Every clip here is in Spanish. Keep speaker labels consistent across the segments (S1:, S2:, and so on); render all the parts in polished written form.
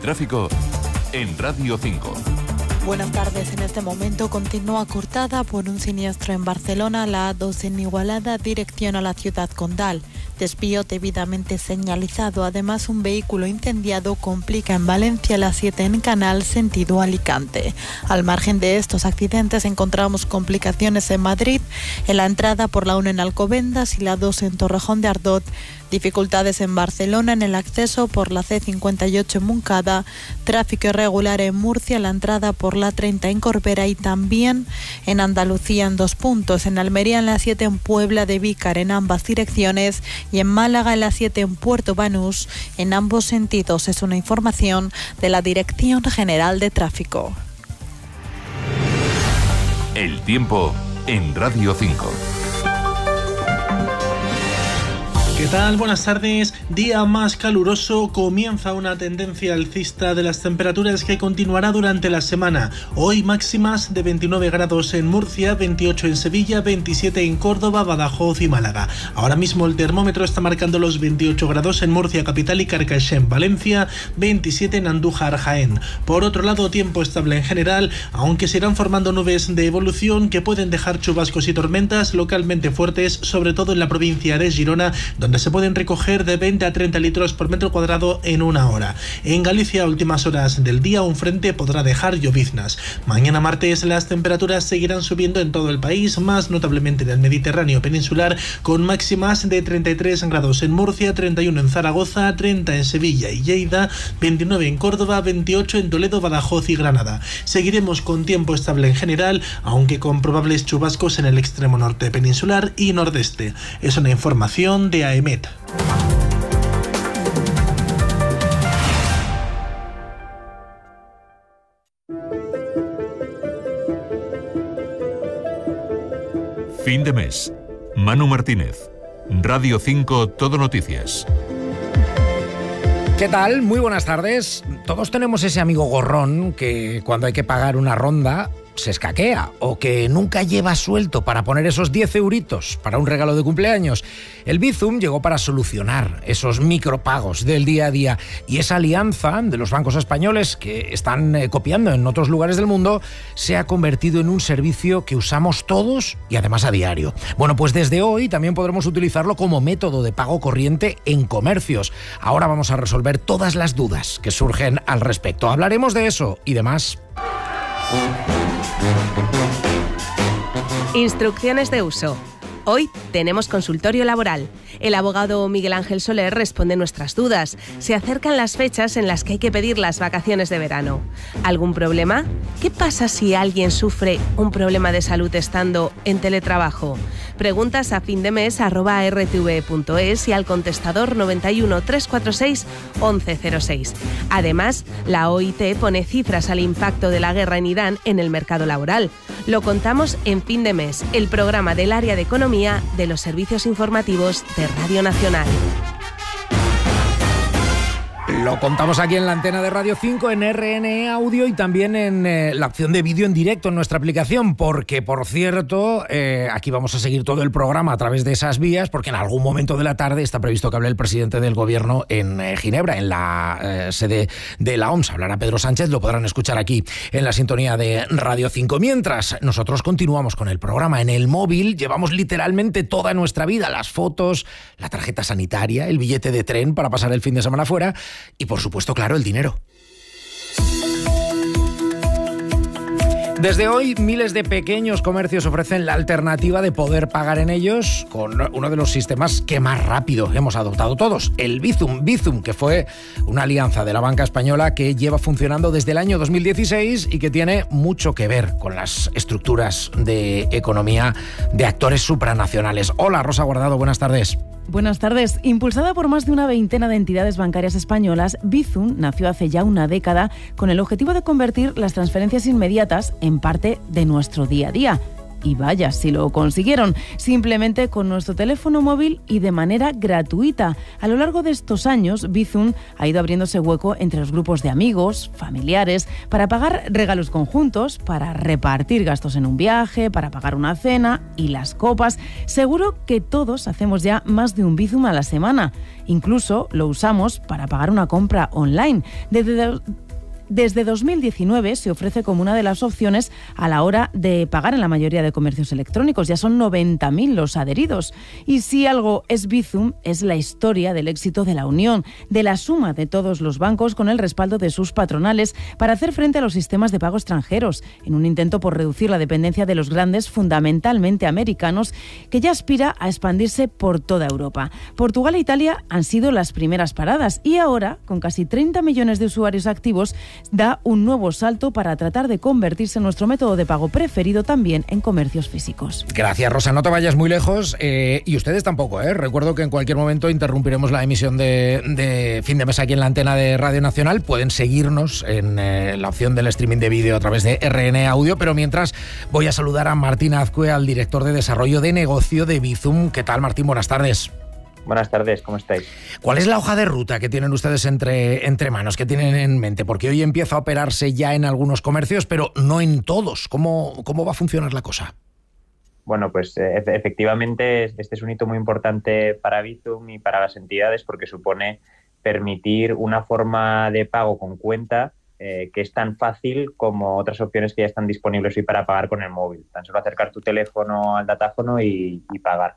S1: tráfico en Radio 5.
S2: Buenas tardes. En este momento continúa cortada por un siniestro en Barcelona, la A2 en Igualada, dirección a la ciudad condal. Desvío debidamente señalizado. Además, un vehículo incendiado complica en Valencia la 7 en Canal, sentido Alicante. Al margen de estos accidentes, encontramos complicaciones en Madrid, en la entrada por la 1 en Alcobendas y la 2 en Torrejón de Ardoz. Dificultades en Barcelona en el acceso por la C58 en Montcada, tráfico irregular en Murcia, la entrada por la 30 en Corbera y también en Andalucía en 2 puntos, en Almería en la 7 en Puebla de Vícar en ambas direcciones y en Málaga en la 7 en Puerto Banús en ambos sentidos. Es una información de la Dirección General de Tráfico.
S1: El tiempo en Radio 5.
S3: ¿Qué tal? Buenas tardes. Día más caluroso. Comienza una tendencia alcista de las temperaturas que continuará durante la semana. Hoy máximas de 29 grados en Murcia, 28 en Sevilla, 27 en Córdoba, Badajoz y Málaga. Ahora mismo el termómetro está marcando los 28 grados en Murcia capital y Carcaixent, Valencia, 27 en Andújar, Jaén. Por otro lado, tiempo estable en general, aunque se irán formando nubes de evolución que pueden dejar chubascos y tormentas localmente fuertes, sobre todo en la provincia de Girona, donde se pueden recoger de 20 a 30 litros por metro cuadrado en una hora. En Galicia, a últimas horas del día, un frente podrá dejar lloviznas. Mañana martes las temperaturas seguirán subiendo en todo el país, más notablemente en el Mediterráneo peninsular, con máximas de 33 grados en Murcia, 31 en Zaragoza, 30 en Sevilla y Lleida, 29 en Córdoba, 28 en Toledo, Badajoz y Granada. Seguiremos con tiempo estable en general, aunque con probables chubascos en el extremo norte peninsular y nordeste. Es una información de AEMET.
S1: Fin de mes. Manu Martínez. Radio 5 Todo Noticias.
S4: ¿Qué tal? Muy buenas tardes. Todos tenemos ese amigo gorrón que cuando hay que pagar una ronda se escaquea o que nunca lleva suelto para poner esos 10 euritos para un regalo de cumpleaños. El Bizum llegó para solucionar esos micropagos del día a día y esa alianza de los bancos españoles que están copiando en otros lugares del mundo se ha convertido en un servicio que usamos todos y además a diario. Bueno, pues desde hoy también podremos utilizarlo como método de pago corriente en comercios. Ahora vamos a resolver todas las dudas que surgen al respecto. Hablaremos de eso y demás.
S5: Instrucciones de uso. Hoy tenemos consultorio laboral. El abogado Miguel Ángel Soler responde nuestras dudas. Se acercan las fechas en las que hay que pedir las vacaciones de verano. ¿Algún problema? ¿Qué pasa si alguien sufre un problema de salud estando en teletrabajo? Preguntas a findemes@rtve.es y al contestador 91 346 1106. Además, la OIT pone cifras al impacto de la guerra en Irán en el mercado laboral. Lo contamos en Fin de Mes, el programa del área de economía de los servicios informativos de Radio Nacional.
S4: Lo contamos aquí en la antena de Radio 5, en RNE Audio y también en la opción de vídeo en directo en nuestra aplicación, porque, por cierto, aquí vamos a seguir todo el programa a través de esas vías, porque en algún momento de la tarde está previsto que hable el presidente del Gobierno en Ginebra, en la sede de la OMS. Hablará Pedro Sánchez, lo podrán escuchar aquí en la sintonía de Radio 5. Mientras, nosotros continuamos con el programa. En el móvil llevamos literalmente toda nuestra vida, las fotos, la tarjeta sanitaria, el billete de tren para pasar el fin de semana fuera y, por supuesto, claro, el dinero. Desde hoy, miles de pequeños comercios ofrecen la alternativa de poder pagar en ellos con uno de los sistemas que más rápido hemos adoptado todos, el Bizum. Bizum, que fue una alianza de la banca española que lleva funcionando desde el año 2016 y que tiene mucho que ver con las estructuras de economía de actores supranacionales. Hola, Rosa Guardado, buenas tardes.
S6: Buenas tardes. Impulsada por más de una veintena de entidades bancarias españolas, Bizum nació hace ya una década con el objetivo de convertir las transferencias inmediatas en parte de nuestro día a día. y vaya si lo consiguieron, simplemente con nuestro teléfono móvil y de manera gratuita. A lo largo de estos años, Bizum ha ido abriéndose hueco entre los grupos de amigos, familiares, para pagar regalos conjuntos, para repartir gastos en un viaje, para pagar una cena y las copas. Seguro que todos hacemos ya más de un Bizum a la semana. Incluso lo usamos para pagar una compra online. Desde 2019 se ofrece como una de las opciones a la hora de pagar en la mayoría de comercios electrónicos. Ya son 90.000 los adheridos. Y si algo es Bizum, es la historia del éxito de la unión, de la suma de todos los bancos con el respaldo de sus patronales para hacer frente a los sistemas de pago extranjeros, en un intento por reducir la dependencia de los grandes, fundamentalmente americanos, que ya aspira a expandirse por toda Europa. Portugal e Italia han sido las primeras paradas y ahora, con casi 30 millones de usuarios activos, da un nuevo salto para tratar de convertirse en nuestro método de pago preferido también en comercios físicos.
S4: Gracias, Rosa. No te vayas muy lejos y ustedes tampoco. Recuerdo que en cualquier momento interrumpiremos la emisión de Fin de Mes aquí en la antena de Radio Nacional. Pueden seguirnos en la opción del streaming de vídeo a través de RN Audio, pero mientras voy a saludar a Martín Azcue, al director de Desarrollo de Negocio de Bizum. ¿Qué tal, Martín? Buenas tardes.
S7: Buenas tardes, ¿cómo estáis?
S4: ¿Cuál es la hoja de ruta que tienen ustedes entre manos, que tienen en mente? Porque hoy empieza a operarse ya en algunos comercios, pero no en todos. ¿Cómo va a funcionar la cosa?
S7: Bueno, pues efectivamente este es un hito muy importante para Bizum y para las entidades porque supone permitir una forma de pago con cuenta que es tan fácil como otras opciones que ya están disponibles hoy para pagar con el móvil. Tan solo acercar tu teléfono al datáfono y pagar.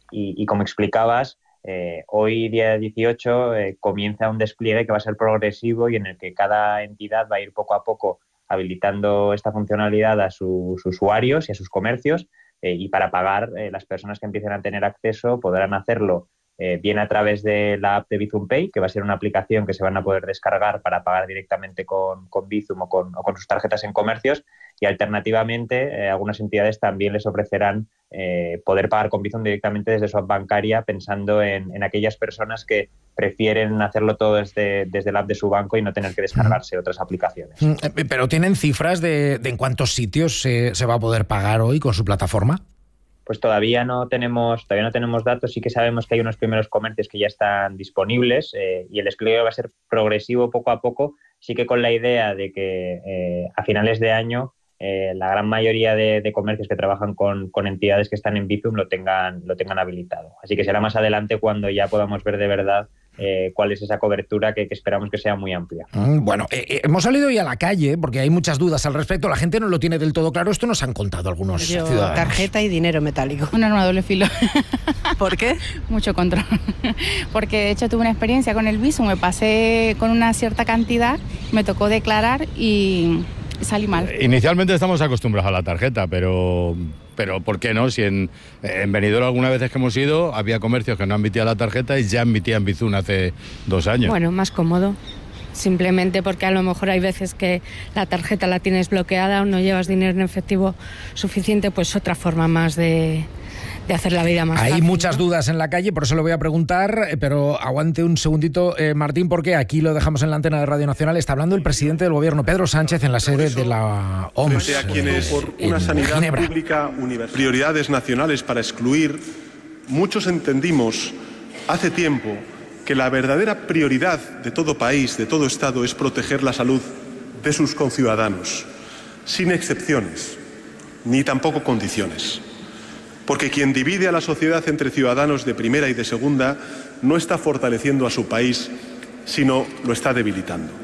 S7: Y como explicabas, hoy, día 18, comienza un despliegue que va a ser progresivo y en el que cada entidad va a ir poco a poco habilitando esta funcionalidad a sus usuarios y a sus comercios y para pagar, las personas que empiecen a tener acceso podrán hacerlo bien a través de la app de Bizum Pay, que va a ser una aplicación que se van a poder descargar para pagar directamente con Bizum o con sus tarjetas en comercios, y alternativamente algunas entidades también les ofrecerán poder pagar con Bizum directamente desde su app bancaria, pensando en aquellas personas que prefieren hacerlo todo desde la app de su banco y no tener que descargarse otras aplicaciones.
S4: ¿Pero tienen cifras de en cuántos sitios se va a poder pagar hoy con su plataforma?
S7: Pues todavía no tenemos datos. Sí que sabemos que hay unos primeros comercios que ya están disponibles y el despliegue va a ser progresivo poco a poco, sí que con la idea de que a finales de año la gran mayoría de comercios que trabajan con entidades que están en Bizum lo tengan habilitado. Así que será más adelante cuando ya podamos ver de verdad cuál es esa cobertura que esperamos que sea muy amplia.
S4: Bueno, hemos salido hoy a la calle porque hay muchas dudas al respecto. La gente no lo tiene del todo claro. Esto nos han contado algunos ciudadanos.
S8: Tarjeta y dinero metálico.
S9: Un arma de doble filo.
S8: ¿Por qué?
S9: Mucho control. Porque de hecho tuve una experiencia con el Bizum. Me pasé con una cierta cantidad, me tocó declarar y salí mal.
S10: Inicialmente estamos acostumbrados a la tarjeta, pero ¿por qué no? Si en Benidorm algunas veces que hemos ido había comercios que no admitían la tarjeta y ya admitían Bizum hace 2 años.
S11: Bueno, más cómodo. Simplemente porque a lo mejor hay veces que la tarjeta la tienes bloqueada o no llevas dinero en efectivo suficiente, pues otra forma más de hacer la vida más fácil.
S4: Hay muchas dudas en la calle, por eso le voy a preguntar, pero aguante un segundito, Martín, porque aquí lo dejamos en la antena de Radio Nacional. Está hablando el presidente del Gobierno, Pedro Sánchez, en la sede de la OMS.
S12: Frente a quienes, por una sanidad
S4: Ginebra.
S12: Pública universal, prioridades nacionales para excluir, muchos entendimos hace tiempo que la verdadera prioridad de todo país, de todo Estado, es proteger la salud de sus conciudadanos, sin excepciones, ni tampoco condiciones. Porque quien divide a la sociedad entre ciudadanos de primera y de segunda no está fortaleciendo a su país, sino lo está debilitando.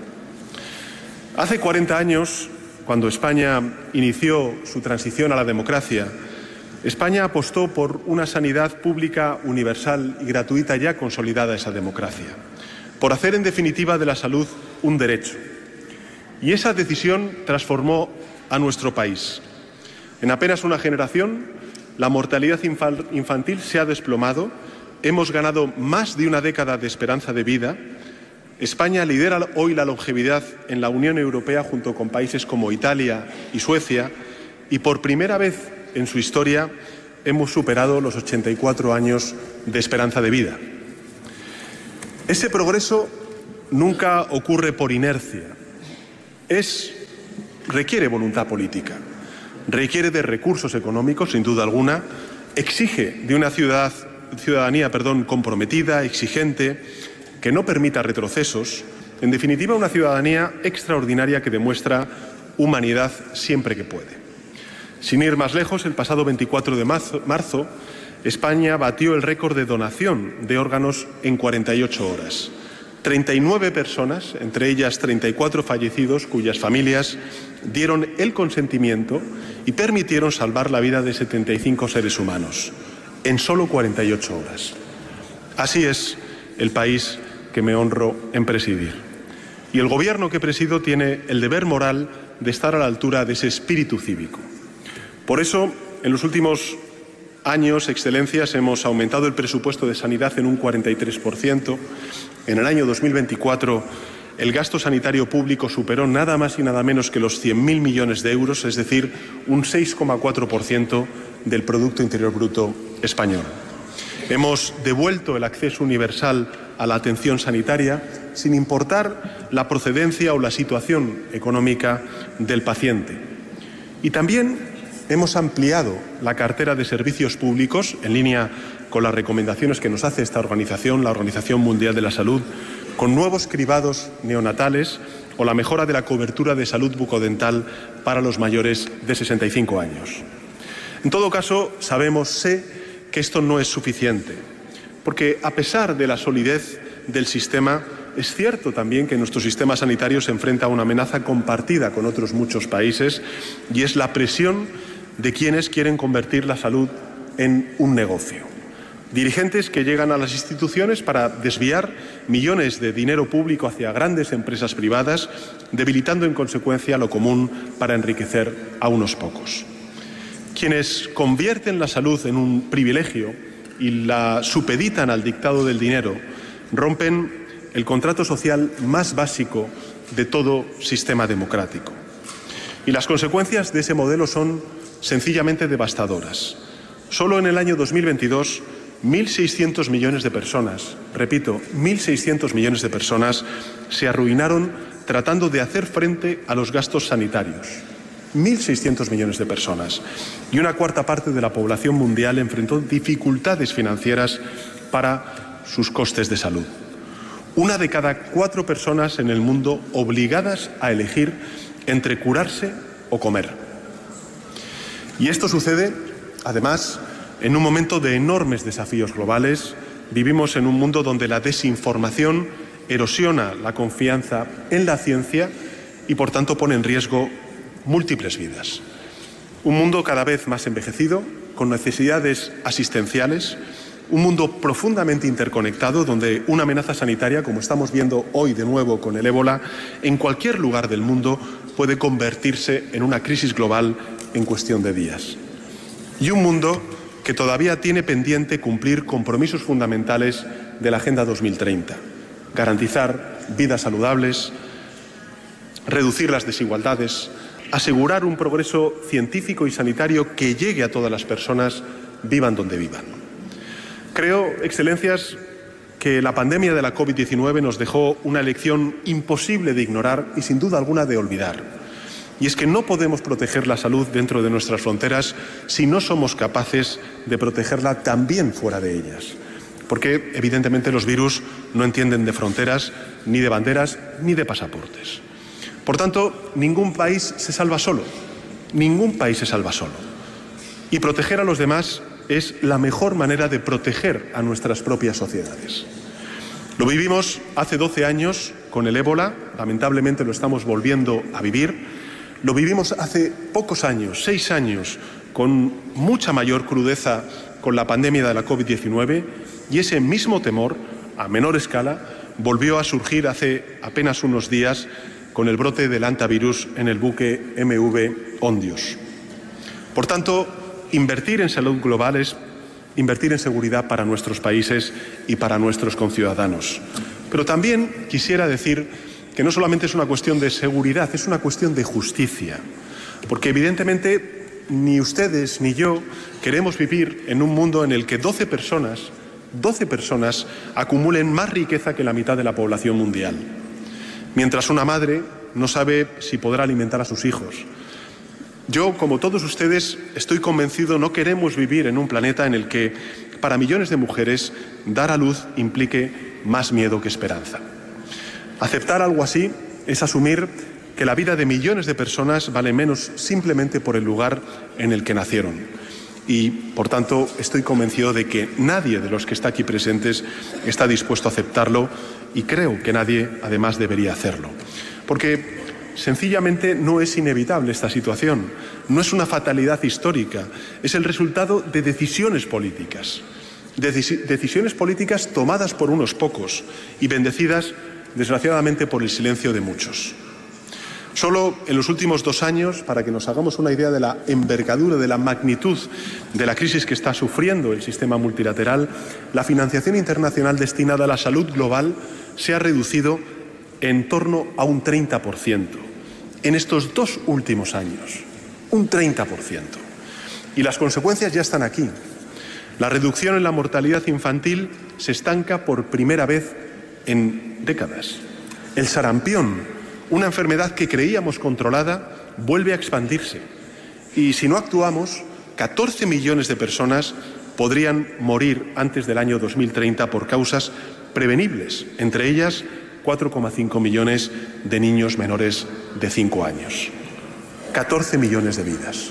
S12: Hace 40 años, cuando España inició su transición a la democracia, España apostó por una sanidad pública universal y gratuita ya consolidada esa democracia, por hacer en definitiva de la salud un derecho. Y esa decisión transformó a nuestro país. En apenas una generación, la mortalidad infantil se ha desplomado, hemos ganado más de una década de esperanza de vida. España lidera hoy la longevidad en la Unión Europea junto con países como Italia y Suecia, y por primera vez en su historia hemos superado los 84 años de esperanza de vida. Ese progreso nunca ocurre por inercia, requiere voluntad política. requiere de recursos económicos, sin duda alguna, exige de una ciudadanía comprometida, exigente, que no permita retrocesos, en definitiva una ciudadanía extraordinaria que demuestra humanidad siempre que puede. Sin ir más lejos, el pasado 24 de marzo, España batió el récord de donación de órganos en 48 horas. 39 personas, entre ellas 34 fallecidos, cuyas familias dieron el consentimiento y permitieron salvar la vida de 75 seres humanos, en solo 48 horas. Así es el país que me honro en presidir. Y el Gobierno que presido tiene el deber moral de estar a la altura de ese espíritu cívico. Por eso, en los últimos años, Excelencias, hemos aumentado el presupuesto de sanidad en un 43%. En el año 2024, el gasto sanitario público superó nada más y nada menos que los 100.000 millones de euros, es decir, un 6,4% del Producto Interior Bruto español. Hemos devuelto el acceso universal a la atención sanitaria sin importar la procedencia o la situación económica del paciente. Y también hemos ampliado la cartera de servicios públicos en línea con las recomendaciones que nos hace esta organización, la Organización Mundial de la Salud, con nuevos cribados neonatales o la mejora de la cobertura de salud bucodental para los mayores de 65 años. En todo caso, sé que esto no es suficiente, porque a pesar de la solidez del sistema, es cierto también que nuestro sistema sanitario se enfrenta a una amenaza compartida con otros muchos países, y es la presión de quienes quieren convertir la salud en un negocio. Dirigentes que llegan a las instituciones para desviar millones de dinero público hacia grandes empresas privadas, debilitando en consecuencia lo común para enriquecer a unos pocos. Quienes convierten la salud en un privilegio y la supeditan al dictado del dinero, rompen el contrato social más básico de todo sistema democrático. Y las consecuencias de ese modelo son sencillamente devastadoras. Solo en el año 2022, 1.600 millones de personas, repito, 1.600 millones de personas se arruinaron tratando de hacer frente a los gastos sanitarios. 1.600 millones de personas. Y una cuarta parte de la población mundial enfrentó dificultades financieras para sus costes de salud. 1 de cada 4 personas en el mundo obligadas a elegir entre curarse o comer. Y esto sucede, además, en un momento de enormes desafíos globales. Vivimos en un mundo donde la desinformación erosiona la confianza en la ciencia y, por tanto, pone en riesgo múltiples vidas. Un mundo cada vez más envejecido, con necesidades asistenciales, un mundo profundamente interconectado, donde una amenaza sanitaria, como estamos viendo hoy de nuevo con el ébola, en cualquier lugar del mundo puede convertirse en una crisis global en cuestión de días. Y un mundo que todavía tiene pendiente cumplir compromisos fundamentales de la Agenda 2030. Garantizar vidas saludables, reducir las desigualdades, asegurar un progreso científico y sanitario que llegue a todas las personas, vivan donde vivan. Creo, Excelencias, que la pandemia de la COVID-19 nos dejó una lección imposible de ignorar y sin duda alguna de olvidar. Y es que no podemos proteger la salud dentro de nuestras fronteras si no somos capaces de protegerla también fuera de ellas. Porque, evidentemente, los virus no entienden de fronteras, ni de banderas, ni de pasaportes. Por tanto, ningún país se salva solo. Ningún país se salva solo. Y proteger a los demás es la mejor manera de proteger a nuestras propias sociedades. Lo vivimos hace 12 años con el ébola, lamentablemente lo estamos volviendo a vivir. Lo vivimos hace pocos años, 6 años, con mucha mayor crudeza con la pandemia de la COVID-19, y ese mismo temor, a menor escala, volvió a surgir hace apenas unos días con el brote del hantavirus en el buque MV Ondios. Por tanto, invertir en salud global es invertir en seguridad para nuestros países y para nuestros conciudadanos. Pero también quisiera decir que no solamente es una cuestión de seguridad, es una cuestión de justicia. Porque evidentemente ni ustedes ni yo queremos vivir en un mundo en el que 12 personas acumulen más riqueza que la mitad de la población mundial. Mientras una madre no sabe si podrá alimentar a sus hijos. Yo, como todos ustedes, estoy convencido, no queremos vivir en un planeta en el que, para millones de mujeres, dar a luz implique más miedo que esperanza. Aceptar algo así es asumir que la vida de millones de personas vale menos simplemente por el lugar en el que nacieron. Y, por tanto, estoy convencido de que nadie de los que está aquí presentes está dispuesto a aceptarlo y creo que nadie, además, debería hacerlo. Porque sencillamente no es inevitable esta situación, no es una fatalidad histórica, es el resultado de decisiones políticas, decisiones políticas tomadas por unos pocos y bendecidas, desgraciadamente, por el silencio de muchos. Solo en los últimos 2 años, para que nos hagamos una idea de la envergadura, de la magnitud de la crisis que está sufriendo el sistema multilateral, la financiación internacional destinada a la salud global se ha reducido en torno a un 30% en estos 2 últimos años. Un 30%. Y las consecuencias ya están aquí. La reducción en la mortalidad infantil se estanca por primera vez en décadas. El sarampión, una enfermedad que creíamos controlada, vuelve a expandirse. Y si no actuamos, 14 millones de personas podrían morir antes del año 2030 por causas prevenibles, entre ellas 4,5 millones de niños menores de 5 años. 14 millones de vidas.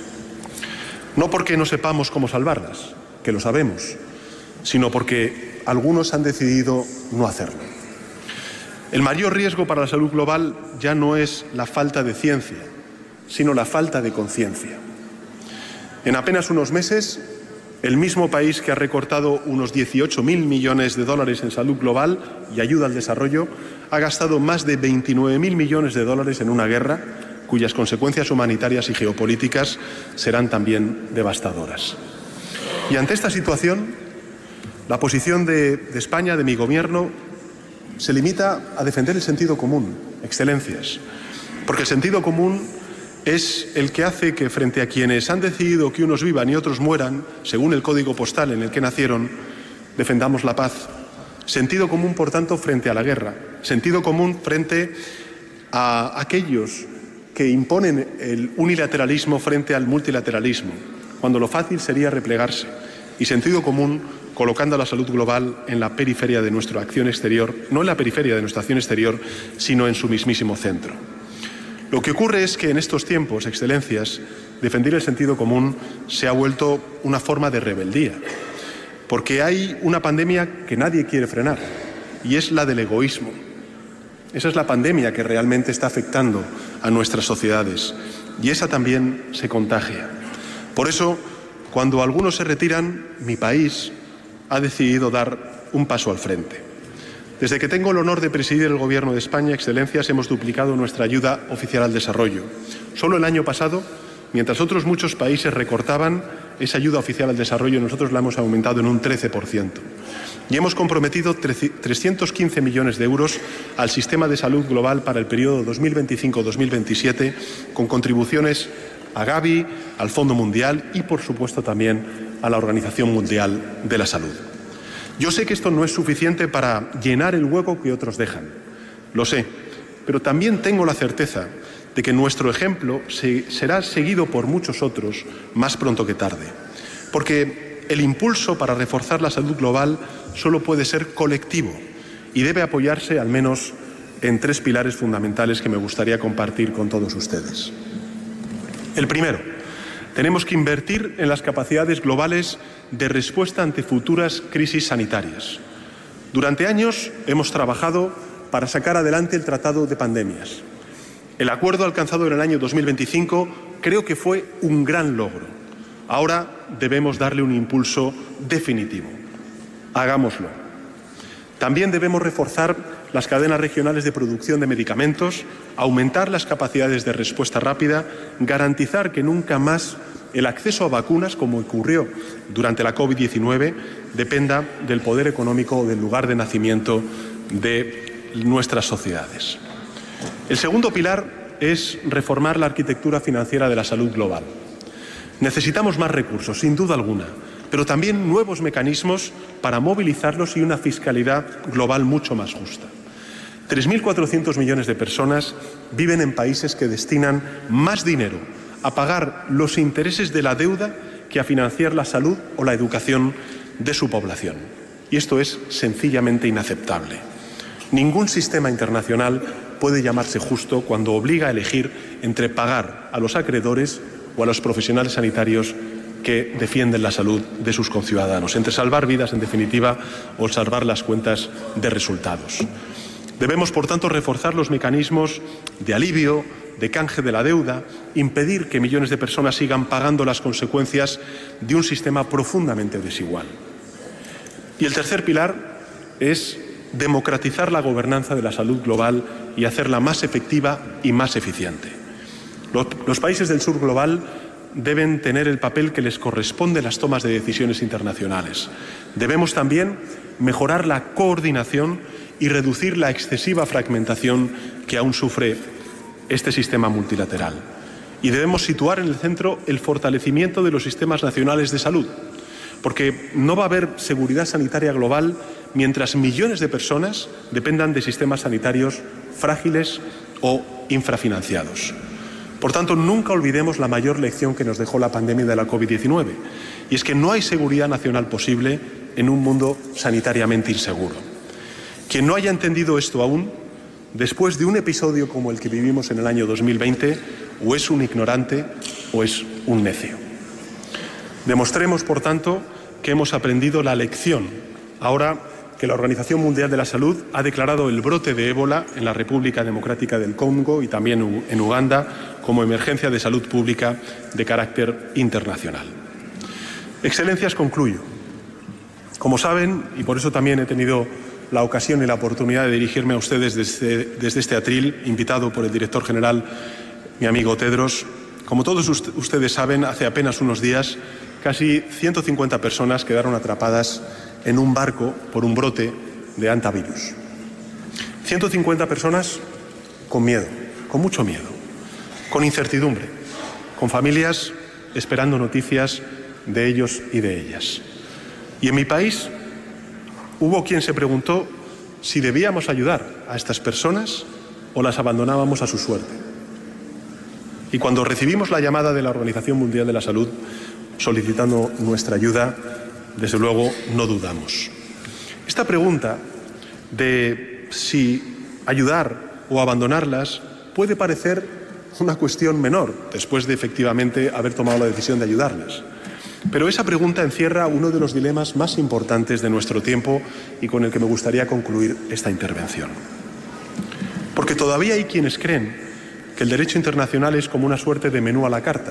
S12: No porque no sepamos cómo salvarlas, que lo sabemos, sino porque algunos han decidido no hacerlo. El mayor riesgo para la salud global ya no es la falta de ciencia, sino la falta de conciencia. En apenas unos meses, el mismo país que ha recortado unos 18.000 millones de dólares en salud global y ayuda al desarrollo, ha gastado más de 29.000 millones de dólares en una guerra cuyas consecuencias humanitarias y geopolíticas serán también devastadoras. Y ante esta situación, la posición de España, de mi gobierno, se limita a defender el sentido común, excelencias, porque el sentido común es el que hace que, frente a quienes han decidido que unos vivan y otros mueran, según el código postal en el que nacieron, defendamos la paz. Sentido común, por tanto, frente a la guerra. Sentido común frente a aquellos que imponen el unilateralismo frente al multilateralismo, cuando lo fácil sería replegarse. Y sentido común colocando a la salud global en la periferia de nuestra acción exterior, no en la periferia de nuestra acción exterior, sino en su mismísimo centro. Lo que ocurre es que en estos tiempos, excelencias, defender el sentido común se ha vuelto una forma de rebeldía, porque hay una pandemia que nadie quiere frenar, y es la del egoísmo. Esa es la pandemia que realmente está afectando a nuestras sociedades, y esa también se contagia. Por eso, cuando algunos se retiran, mi país ha decidido dar un paso al frente. Desde que tengo el honor de presidir el Gobierno de España, excelencias, hemos duplicado nuestra ayuda oficial al desarrollo. Solo el año pasado, mientras otros muchos países recortaban esa ayuda oficial al desarrollo, nosotros la hemos aumentado en un 13%. Y hemos comprometido 315 millones de euros al sistema de salud global para el periodo 2025-2027, con contribuciones a Gavi, al Fondo Mundial y, por supuesto, también a la Organización Mundial de la Salud. Yo sé que esto no es suficiente para llenar el hueco que otros dejan, lo sé, pero también tengo la certeza de que nuestro ejemplo será seguido por muchos otros más pronto que tarde, porque el impulso para reforzar la salud global solo puede ser colectivo y debe apoyarse al menos en 3 pilares fundamentales que me gustaría compartir con todos ustedes. El primero, tenemos que invertir en las capacidades globales de respuesta ante futuras crisis sanitarias. Durante años hemos trabajado para sacar adelante el Tratado de Pandemias. El acuerdo alcanzado en el año 2025 creo que fue un gran logro. Ahora debemos darle un impulso definitivo. Hagámoslo. También debemos reforzar las cadenas regionales de producción de medicamentos, aumentar las capacidades de respuesta rápida, garantizar que nunca más el acceso a vacunas, como ocurrió durante la COVID-19, dependa del poder económico o del lugar de nacimiento de nuestras sociedades. El segundo pilar es reformar la arquitectura financiera de la salud global. Necesitamos más recursos, sin duda alguna, pero también nuevos mecanismos para movilizarlos y una fiscalidad global mucho más justa. 3.400 millones de personas viven en países que destinan más dinero a pagar los intereses de la deuda que a financiar la salud o la educación de su población. Y esto es sencillamente inaceptable. Ningún sistema internacional puede llamarse justo cuando obliga a elegir entre pagar a los acreedores o a los profesionales sanitarios que defienden la salud de sus conciudadanos, entre salvar vidas, en definitiva, o salvar las cuentas de resultados. Debemos, por tanto, reforzar los mecanismos de alivio, de canje de la deuda, impedir que millones de personas sigan pagando las consecuencias de un sistema profundamente desigual. Y el tercer pilar es democratizar la gobernanza de la salud global y hacerla más efectiva y más eficiente. Los países del sur global deben tener el papel que les corresponde en las tomas de decisiones internacionales. Debemos también mejorar la coordinación y reducir la excesiva fragmentación que aún sufre este sistema multilateral. Y debemos situar en el centro el fortalecimiento de los sistemas nacionales de salud, porque no va a haber seguridad sanitaria global mientras millones de personas dependan de sistemas sanitarios frágiles o infrafinanciados. Por tanto, nunca olvidemos la mayor lección que nos dejó la pandemia de la COVID-19, y es que no hay seguridad nacional posible en un mundo sanitariamente inseguro. Quien no haya entendido esto aún, después de un episodio como el que vivimos en el año 2020, o es un ignorante o es un necio. Demostremos, por tanto, que hemos aprendido la lección, ahora que la Organización Mundial de la Salud ha declarado el brote de ébola en la República Democrática del Congo y también en Uganda como emergencia de salud pública de carácter internacional. Excelencias, concluyo. Como saben, y por eso también he tenido la ocasión y la oportunidad de dirigirme a ustedes desde este atril, invitado por el director general, mi amigo Tedros, como todos ustedes saben, hace apenas unos días, casi 150 personas quedaron atrapadas en un barco por un brote de hantavirus. 150 personas con miedo, con mucho miedo, con incertidumbre, con familias esperando noticias de ellos y de ellas. Y en mi país hubo quien se preguntó si debíamos ayudar a estas personas o las abandonábamos a su suerte. Y cuando recibimos la llamada de la Organización Mundial de la Salud solicitando nuestra ayuda, desde luego no dudamos. Esta pregunta de si ayudar o abandonarlas puede parecer una cuestión menor después de efectivamente haber tomado la decisión de ayudarlas. Pero esa pregunta encierra uno de los dilemas más importantes de nuestro tiempo y con el que me gustaría concluir esta intervención. Porque todavía hay quienes creen que el derecho internacional es como una suerte de menú a la carta,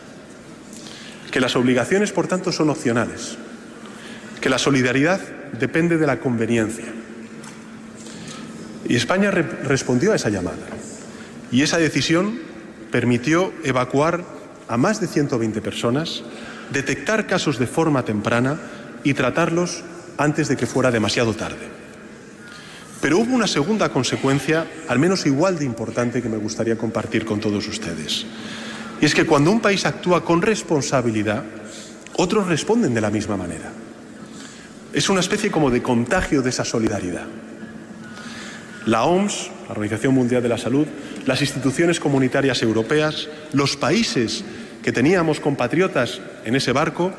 S12: que las obligaciones, por tanto, son opcionales, que la solidaridad depende de la conveniencia. Y España respondió a esa llamada. Y esa decisión permitió evacuar a más de 120 personas, detectar casos de forma temprana y tratarlos antes de que fuera demasiado tarde. Pero hubo una segunda consecuencia, al menos igual de importante, que me gustaría compartir con todos ustedes. Y es que cuando un país actúa con responsabilidad, otros responden de la misma manera. Es una especie como de contagio de esa solidaridad. La OMS, la Organización Mundial de la Salud, las instituciones comunitarias europeas, los países que teníamos compatriotas en ese barco,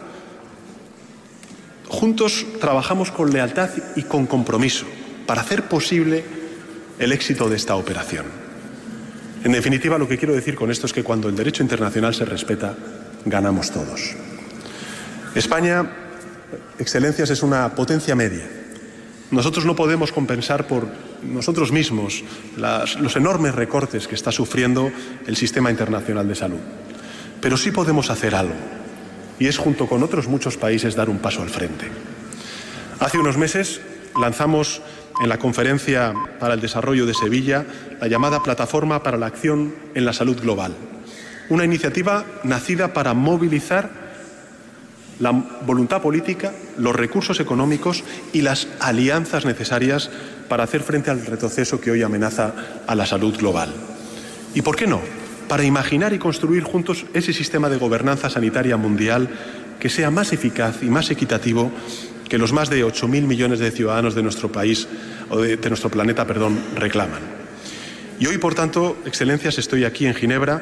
S12: juntos trabajamos con lealtad y con compromiso para hacer posible el éxito de esta operación. En definitiva, lo que quiero decir con esto es que cuando el derecho internacional se respeta, ganamos todos. España, excelencias, es una potencia media. Nosotros no podemos compensar por nosotros mismos los enormes recortes que está sufriendo el sistema internacional de salud. Pero sí podemos hacer algo, y es, junto con otros muchos países, dar un paso al frente. Hace unos meses lanzamos en la Conferencia para el Desarrollo de Sevilla la llamada Plataforma para la Acción en la Salud Global, una iniciativa nacida para movilizar la voluntad política, los recursos económicos y las alianzas necesarias para hacer frente al retroceso que hoy amenaza a la salud global. ¿Y por qué no? Para imaginar y construir juntos ese sistema de gobernanza sanitaria mundial que sea más eficaz y más equitativo que los más de 8.000 millones de ciudadanos de nuestro país, o de nuestro planeta, reclaman. Y hoy, por tanto, excelencias, estoy aquí en Ginebra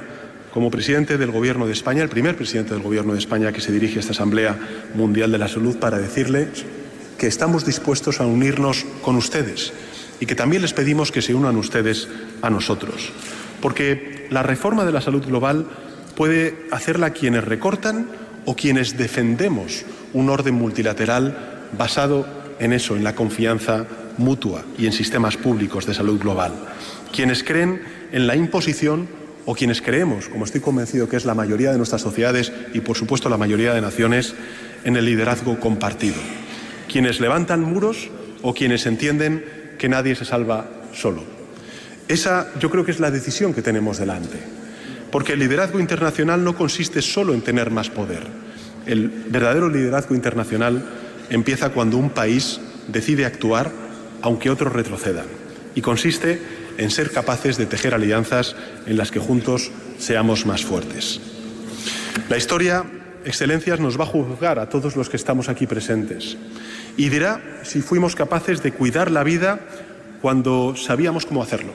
S12: como presidente del Gobierno de España, el primer presidente del Gobierno de España que se dirige a esta Asamblea Mundial de la Salud, para decirles que estamos dispuestos a unirnos con ustedes y que también les pedimos que se unan ustedes a nosotros. Porque la reforma de la salud global puede hacerla quienes recortan o quienes defendemos un orden multilateral basado en eso, en la confianza mutua y en sistemas públicos de salud global. Quienes creen en la imposición o quienes creemos, como estoy convencido que es la mayoría de nuestras sociedades y por supuesto la mayoría de naciones, en el liderazgo compartido. Quienes levantan muros o quienes entienden que nadie se salva solo. Esa yo creo que es la decisión que tenemos delante. Porque el liderazgo internacional no consiste solo en tener más poder. El verdadero liderazgo internacional empieza cuando un país decide actuar aunque otros retrocedan. Y consiste en ser capaces de tejer alianzas en las que juntos seamos más fuertes. La historia, Excelencias, nos va a juzgar a todos los que estamos aquí presentes y dirá si fuimos capaces de cuidar la vida cuando sabíamos cómo hacerlo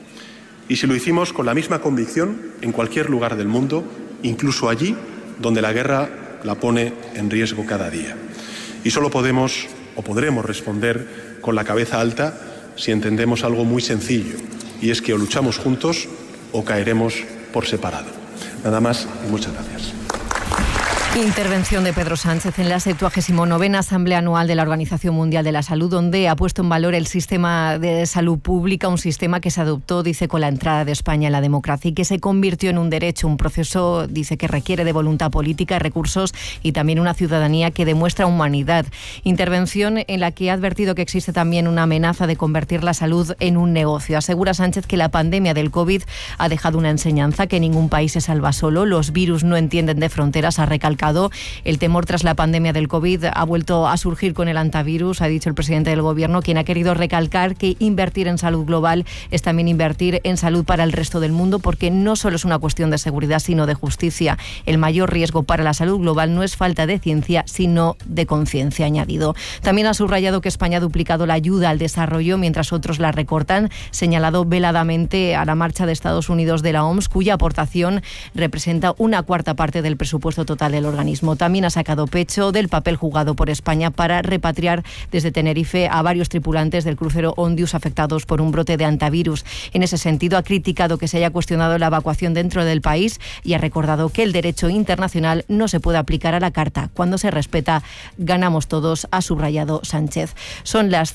S12: y si lo hicimos con la misma convicción en cualquier lugar del mundo, incluso allí donde la guerra la pone en riesgo cada día. Y solo podemos o podremos responder con la cabeza alta si entendemos algo muy sencillo, y es que o luchamos juntos o caeremos por separado. Nada más y muchas gracias.
S13: Intervención de Pedro Sánchez en la 79ª Asamblea Anual de la Organización Mundial de la Salud, donde ha puesto en valor el sistema de salud pública, un sistema que se adoptó, dice, con la entrada de España en la democracia y que se convirtió en un derecho, un proceso, dice, que requiere de voluntad política, recursos y también una ciudadanía que demuestra humanidad. Intervención en la que ha advertido que existe también una amenaza de convertir la salud en un negocio. Asegura Sánchez que la pandemia del COVID ha dejado una enseñanza, que ningún país se salva solo, los virus no entienden de fronteras, ha recalcado. El temor tras la pandemia del COVID ha vuelto a surgir con el antivirus, ha dicho el presidente del Gobierno, quien ha querido recalcar que invertir en salud global es también invertir en salud para el resto del mundo, porque no solo es una cuestión de seguridad, sino de justicia. El mayor riesgo para la salud global no es falta de ciencia, sino de conciencia, ha añadido. También ha subrayado que España ha duplicado la ayuda al desarrollo mientras otros la recortan, señalado veladamente a la marcha de Estados Unidos de la OMS, cuya aportación representa una cuarta parte del presupuesto total del organismo. También ha sacado pecho del papel jugado por España para repatriar desde Tenerife a varios tripulantes del crucero Ondius afectados por un brote de antivirus. En ese sentido, ha criticado que se haya cuestionado la evacuación dentro del país y ha recordado que el derecho internacional no se puede aplicar a la carta. Cuando se respeta, ganamos todos, ha subrayado Sánchez. Son las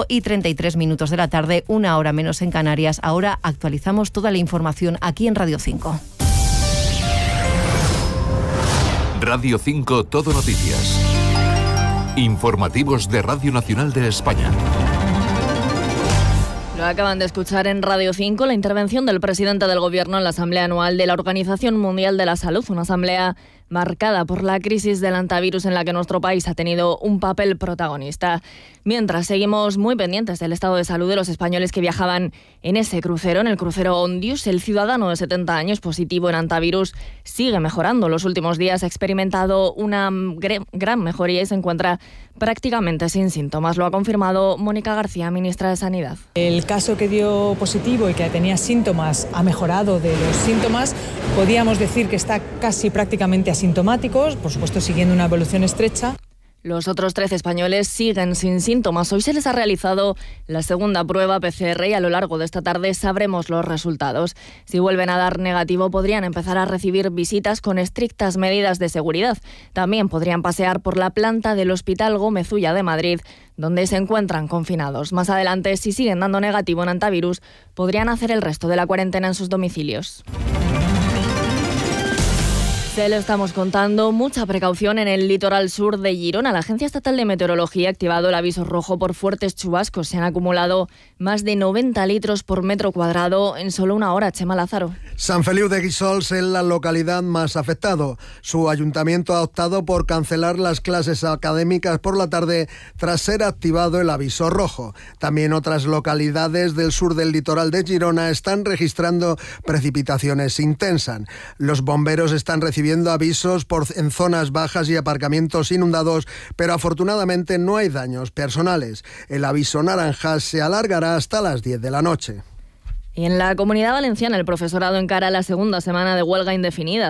S13: 5:33 de la tarde, 1 hora menos en Canarias. Ahora actualizamos toda la información aquí en Radio 5.
S1: Radio 5 Todo Noticias. Informativos de Radio Nacional de España.
S14: Lo acaban de escuchar en Radio 5, la intervención del presidente del Gobierno en la Asamblea Anual de la Organización Mundial de la Salud, una asamblea marcada por la crisis del antivirus en la que nuestro país ha tenido un papel protagonista. Mientras, seguimos muy pendientes del estado de salud de los españoles que viajaban en ese crucero, en el crucero Ondius. El ciudadano de 70 años positivo en antivirus sigue mejorando. Los últimos días ha experimentado una gran mejoría y se encuentra prácticamente sin síntomas. Lo ha confirmado Mónica García, ministra de Sanidad.
S15: El caso que dio positivo y que tenía síntomas ha mejorado de los síntomas. Podíamos decir que está casi prácticamente asintomáticos, por supuesto siguiendo una evolución estrecha.
S14: Los otros 13 españoles siguen sin síntomas. Hoy se les ha realizado la segunda prueba PCR y a lo largo de esta tarde sabremos los resultados. Si vuelven a dar negativo, podrían empezar a recibir visitas con estrictas medidas de seguridad. También podrían pasear por la planta del Hospital Gómez Ulla de Madrid, donde se encuentran confinados. Más adelante, si siguen dando negativo en antivirus, podrían hacer el resto de la cuarentena en sus domicilios. Se lo estamos contando, mucha precaución en el litoral sur de Girona. La Agencia Estatal de Meteorología ha activado el aviso rojo por fuertes chubascos. Se han acumulado más de 90 litros por metro cuadrado en solo una hora. Chema Lázaro.
S16: Sant Feliu de Guíxols es la localidad más afectado. Su ayuntamiento ha optado por cancelar las clases académicas por la tarde tras ser activado el aviso rojo. También otras localidades del sur del litoral de Girona están registrando precipitaciones intensas. Los bomberos están recibiendo avisos en zonas bajas y aparcamientos inundados, pero afortunadamente no hay daños personales. El aviso naranja se alargará hasta las 10 de la noche.
S14: Y en la Comunidad Valenciana el profesorado encara la segunda semana de huelga indefinida.